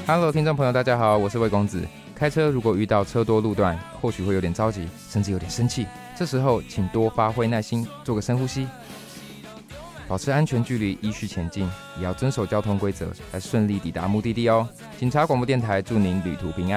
Hello， 听众朋友，大家好，我是魏公子。开车如果遇到车多路段，或许会有点着急，甚至有点生气。这时候，请多发挥耐心，做个深呼吸，保持安全距离，依序前进，也要遵守交通规则，来顺利抵达目的地哦。警察广播电台祝您旅途平安。